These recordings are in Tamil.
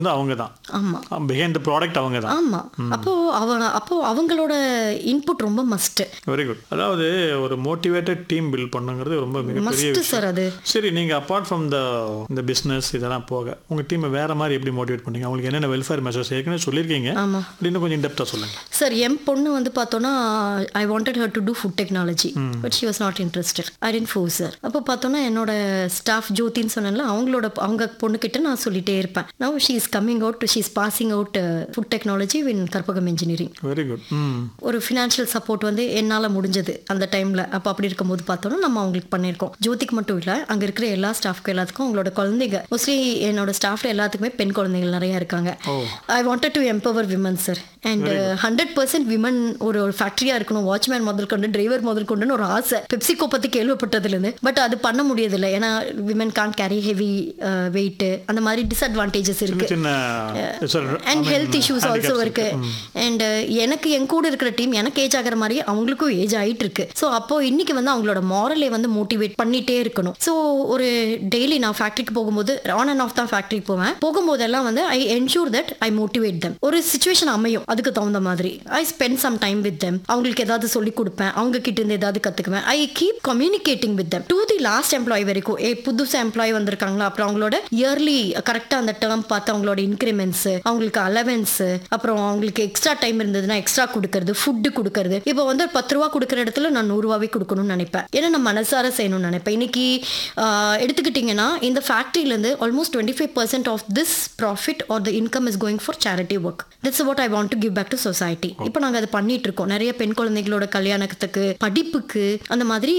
அவங்க தான். ஆமா பிஹைண்ட் த ப்ராடக்ட் அவங்க தான். ஆமா. அப்போ அவங்களோட இன்புட் ரொம்ப மஸ்ட். Very good. அதாவது ஒரு மோட்டிவேட்டட் டீம் பில்ட் பண்ணுங்கிறது ரொம்ப மிகப்பெரிய மஸ்ட் சார் அது. சரி, நீங்கள் அப்பார்ட் ஃப்ரம் இந்த பிஸ்னஸ் இதெல்லாம் போக உங்கள் டீமை வேறு மாதிரி எப்படி மோட்டிவேட் பண்ணீங்க? அவங்களுக்கு என்னென்ன வெல்ஃபேர் மெஷர்ஸ் ஏற்கனவே சொல்லியிருக்கீங்க, ஆமா இன்னும் கொஞ்சம் இன்டெப்த்தாக சொல்லுங்கள் சார். என் பொண்ணு வந்து பார்த்தோன்னா I wanted her to two food technology, but she was not interested. I tent force her. அப்போ பார்த்தோன்னா என்னோட ஸ்டாஃப் ஜோதின்னு சொன்னேன்ல, அவங்க பொண்ணுக்கிட்ட நான் சொல்லிட்டே இருப்பேன். Now she is coming out, she is passing out food technology in Karpagam engineering. Very good. ஒரு ஃபினான்ஷியல் சப்போர்ட் வந்து என்னால் முடிஞ்சது அந்த டைமில். அப்போ அப்படி இருக்கும்போது பார்த்தோன்னா நம்ம அவங்களுக்கு பண்ணியிருக்கோம். ஜோதிக்கு மட்டும் இல்லை, அங்கே இருக்கிற எல்லா ஸ்டாஃப்க்கு எல்லாத்துக்கும் அவங்களோட குழந்தைங்க, மோஸ்ட்லி என்னோட ஸ்டாஃப்ல எல்லாத்துக்குமே பெண் குழந்தைகள் நிறைய இருக்காங்க. I wanted to empower women sir. And 100% women ஒரு ஃபேக்ட்ரியாக இருக்கணும், வாட்ச்மேன் முதல் கொண்டு டிரைவர் முதல் கொண்டுன்னு ஒரு ஆசை பெப்சிகோ பற்றி கேள்விப்பட்டதுலேருந்து. பட் அது பண்ண முடியதில்லை, ஏன்னா women Khan carry heavy weight, அந்த மாதிரி டிஸ்அட்வான்டேஜஸ் இருக்கு. அண்ட் ஹெல்த் இஷ்யூஸ் ஆல்சோ இருக்கு. அண்ட் எனக்கு என் கூட இருக்கிற டீம் எனக்கு ஏஜ் ஆகிற மாதிரி அவங்களுக்கும் ஏஜ் ஆகிட்டு இருக்கு. ஸோ அப்போ இன்னைக்கு வந்து அவங்களோட மாரலை வந்து மோட்டிவேட் பண்ணிட்டே இருக்கணும். ஸோ ஒரு டெய்லி நான் ஃபேக்ட்ரிக்கு போகும்போது ஆன் அண்ட் ஆஃப் தான் ஃபேக்ட்ரிக்கு போவேன். போகும்போதெல்லாம் வந்து ஐ ensure that I motivate them. ஒரு சுச்சுவேஷன் அமையும், அதுக்கு தகுந்த மாதிரி I spend some time with them. அவங்களுக்கு ஏதாவது சொல்லி கொடுப்பேன், அவங்க கிட்ட இருந்து ஏதாவது கத்துக்குவேன். I keep communicating with them to the last employee வரைக்கும். புதுசு எம்ப்ளாயி வந்திருக்காங்களா, அப்புறம் அவங்களோட இயர்லி கரெக்டாக அந்த டேர்ம் பார்த்து அவங்களோட இன்க்ரிமெண்ட்ஸ், அவங்களுக்கு அலவன்ஸ், அப்புறம் அவங்களுக்கு எக்ஸ்ட்ரா டைம் இருந்ததுன்னா எக்ஸ்ட்ரா கொடுக்கறது, ஃபுட்டு கொடுக்கறது. இப்போ வந்து 10 ரூபா கொடுக்குற இடத்துல நான் 100 ரூபாவே கொடுக்கணும்னு நினைப்பேன், ஏன்னா நான் மனசார செய்யணும்னு நினைப்பேன். இன்னைக்கு எடுத்துக்கிட்டிங்கன்னா இந்த ஃபேக்ட்ரியிலேருந்து almost 25% of this profit R the income is going for charity work. திட்ஸ் what I want to give back to society. இப்போ நாங்கள் அதை பண்ணிட்டு இருக்கோம். நிறைய பெண் குழந்தைகளோட கல்யாணத்துக்கு, படிப்புக்கு, அந்த மாதிரி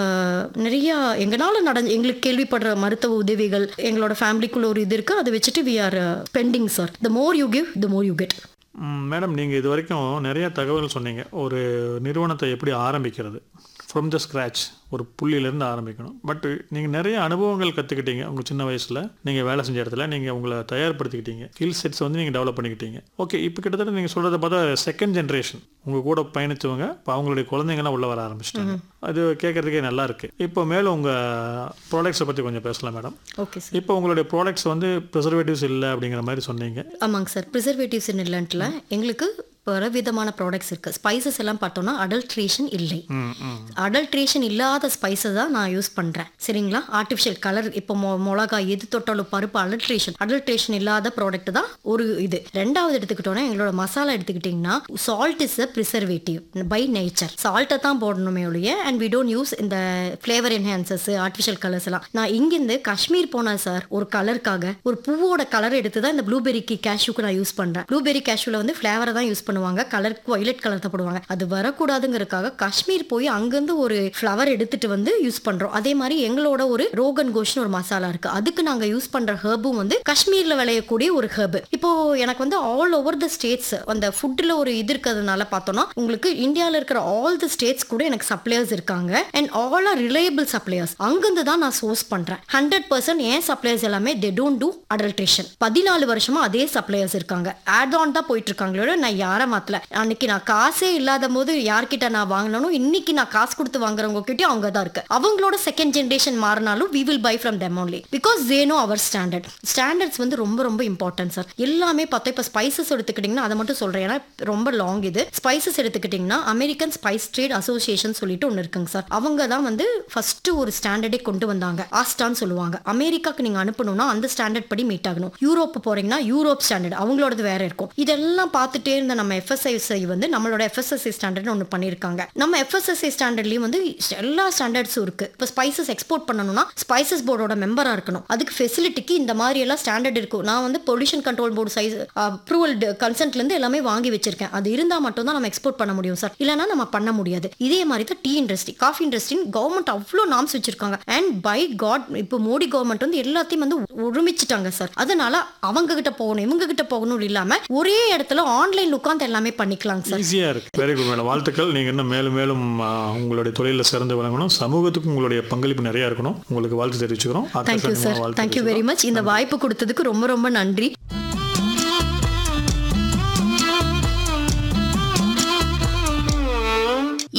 நிறைய எங்களால் எங்களுக்கு கேள்விப்படுற மருத்துவ உதவிகள் எங்களோட ஃபேமிலிக்குள்ள ஒரு இது இருக்கு. அதை வச்சுட்டு we are spending sir. The more you give the more you get. Madam, நீங்கள் இது வரைக்கும் நிறைய தகவல் சொன்னீங்க. ஒரு நிறுவனத்தை எப்படி ஆரம்பிக்கிறது, ஃப்ரம் த ஸ்க்ராச், ஒரு புள்ளியிலேருந்து ஆரம்பிக்கணும். பட் நீங்கள் நிறைய அனுபவங்கள் கற்றுக்கிட்டீங்க உங்கள் சின்ன வயசில். நீங்கள் வேலை செஞ்ச இடத்துல நீங்கள் உங்களை தயார்படுத்திக்கிட்டீங்க, ஸ்கில் செட்ஸ் வந்து நீங்கள் டெவலப் பண்ணிக்கிட்டீங்க. ஓகே, இப்போ கிட்டத்தட்ட நீங்கள் சொல்கிறத பார்த்தா செகண்ட் ஜென்ரேஷன் உங்கள் கூட பயணித்தவங்க இப்போ அவங்களுடைய குழந்தைங்களாம் உள்ளே வர ஆரம்பிச்சிட்டாங்க. அது கேட்குறதுக்கே நல்லா இருக்குது. இப்போ மேலும் உங்கள் ப்ராடக்ட்ஸை பற்றி கொஞ்சம் பேசலாம் மேடம். Okay sir. இப்போ உங்களுடைய ப்ராடக்ட்ஸ் வந்து ப்ரிசர்வேட்டிவ்ஸ் இல்லை அப்படிங்கிற மாதிரி சொன்னீங்க. ஆமாங்க சார், ப்ரிசர்வேட்டிவ்ஸ் இல்லைன்ட்டுல எங்களுக்கு பல விதமான ப்ராடக்ட்ஸ் இருக்குது. ஸ்பைசஸ் எல்லாம் பார்த்தோன்னா அடல்ட்ரேஷன் இல்லை. அடல்ட்ரேஷன் இல்லாத ஸ்பைசஸ் தான் நான் யூஸ் பண்ணுறேன், சரிங்களா. ஆர்டிஃபிஷியல் கலர், இப்போ மிளகாய் எது தொட்டாலும் பருப்பு, அடல்ட்ரேஷன் இல்லாத ப்ராடக்ட் தான் ஒரு இது. ரெண்டாவது எடுத்துக்கிட்டோன்னா எங்களோட மசாலா எடுத்துக்கிட்டிங்கன்னா salt is a preservative by nature. சால்ட்டை தான் போடணுமே ஒழிய, அண்ட் வி டோன்ட் யூஸ் இந்த ஃப்ளேவர் என்ஹான்சர்ஸ், ஆர்டிஃபிஷியல் கலர்ஸ் எல்லாம். நான் இங்கிருந்து காஷ்மீர் போனேன் சார், ஒரு கலருக்காக ஒரு பூவோட கலர் எடுத்து தான் இந்த ப்ளூபெரிக்கு கேஷ்யூக்கு நான் யூஸ் பண்ணுறேன். ப்ளூபெரி கேஷ்யூவில் வந்து ஃப்ளேவரை தான் யூஸ் பண்ணுவாங்க, கலருக்கு வயலட் கலர் தான் போடுவாங்க. அது வரக்கூடாதுங்கிறதுக்காக காஷ்மீர் போய் அங்கிருந்து ஒரு ஃப்ளவர் எடுத்துட்டு வந்து யூஸ் பண்றோம். அதே மாதிரி எங்களோட ஒரு ரோகன் கோஷ்னு ஒரு மசாலா இருக்கு, அதுக்கு நாங்க யூஸ் பண்ற ஹெர்பும் வந்து காஷ்மீர்ல விளையக்கூடிய ஒரு ஹெர்பு. இப்போ எனக்கு வந்து ஆல் ஓவர் த ஸ்டேட்ஸ் அந்த ஃபுட்ல ஒரு இது இருக்கிறதுனால பார்த்தோம்னா உங்களுக்கு இந்தியாவில் இருக்கிற ஆல் தி ஸ்டேட்ஸ் கூட எனக்கு சப்ளையர்ஸ் இருக்காங்க. And all R reliable suppliers. அங்கிருந்து தான் நான் சோர்ஸ் பண்றேன். 100% ஏன் சப்ளையர்ஸ் எல்லாமே தே டோன்ட் டூ அடல்ட்ரேஷன். 14 வருஷமா அதே சப்ளையர்ஸ் இருக்காங்க. ஆட் ஆன் தான் போயிட்டு இருக்காங்களோட நான் யாரை மாத்தல. அன்னைக்கு நான் காசே இல்லாத போது யார்கிட்ட நான் வாங்கினோ, இன்னைக்கு நான் காசு கொடுத்து வாங்குறவங்க கிட்ட அவங்க தான் இருக்கு. அவங்களோட செகண்ட் ஜென்ரேஷன் மாறினாலும் we will buy from them only because they know our standard. Standards வந்து ரொம்ப ரொம்ப இம்பார்ட்டன்ட் சார். எல்லாமே பார்த்தா இப்போ ஸ்பைசஸ் எடுத்துக்கிட்டிங்கன்னா அதை மட்டும் சொல்றேன், ஏன்னா ரொம்ப லாங் இது. ஸ்பைசஸ் எடுத்துக்கிட்டிங்கன்னா அமெரிக்கன் ஸ்பைஸ் ட்ரேட் அசோசியேஷன் சொல்லிட்டு ஒன்று இருக்குங்க சார். அவங்க தான் வந்து ஃபர்ஸ்ட் ஒரு ஸ்டாண்டர்டே கொண்டு வந்தாங்க. ஆஸ்டான்னு சொல்லுவாங்க. அமெரிக்காக்கு நீங்க அனுப்பணும்னா அந்த ஸ்டாண்டர்ட் படி மீட் ஆகணும். யூரோப் போறீங்கன்னா யூரோப் ஸ்டாண்டர்ட் அவங்களோடது வேற இருக்கும். இதெல்லாம் பார்த்துட்டே இருந்த நம்ம FSSAI வந்து நம்மளோட FSSAI ஸ்டாண்டர்ட் ஒன்று பண்ணியிருக்காங்க. நம்ம FSSAI ஸ்டாண்டர்ட்லயும் வந்து எல்லா ஸ்டாண்டர்ட்ஸும் இருக்கு. இப்போ ஸ்பைசஸ் எக்ஸ்போர்ட் பண்ணணும்னா ஸ்பைசஸ் போர்டோட மெம்பரா இருக்கணும். அதுக்கு ஃபெசிலிட்டிக்கு இந்த மாதிரி எல்லாம் ஸ்டாண்டர்ட் இருக்கும். நான் வந்து pollution control board size approval கன்சென்ட்ல இருந்து எல்லாமே வாங்கி வச்சிருக்கேன். அது இருந்தா மட்டும் தான் நம்ம எக்ஸ்போர்ட் பண்ண முடியும் சார், இல்லைன்னா நம்ம பண்ண முடியாது. இதே மாதிரி தான் tea industry, coffee industry government அவ்வளோ நாம்ஸ் வச்சிருக்காங்க. அண்ட் பை காட் இப்போ மோடி கவர்மெண்ட் வந்து எல்லாத்தையும் வந்து ஒருமிச்சிட்டாங்க சார். அதனால அவங்க கிட்ட போகணும் இவங்க கிட்ட போகணும் இல்லாம ஒரே இடத்துல ஆன்லைன் உட்காந்து எல்லாமே பண்ணிக்கலாம் சார். ஈஸியா இருக்கு. வெரி குட் மேடம், வாழ்த்துக்கள். நீங்க இன்னும் மேலும் மேலும் உங்களுடைய தொழிலில் சிறந்து விளங்கணும். சமூகத்துக்கு உங்களுடைய பங்களிப்பு நிறைய இருக்கணும். உங்களுக்கு வாழ்த்து தெரிவிச்சுக்கிறோம். Thank you sir. Thank you very much. இந்த வாய்ப்பு கொடுத்ததுக்கு ரொம்ப ரொம்ப நன்றி.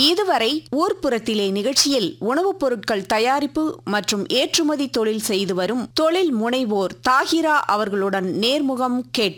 இதுவரை ஊர்ப்புறத்திலே நிகழ்ச்சியில் உணவுப் பொருட்கள் தயாரிப்பு மற்றும் ஏற்றுமதி தொழில் செய்து வரும் தொழில் முனைவோர் தாஹிரா அவர்களுடன் நேர்முகம் கேட்டோம்.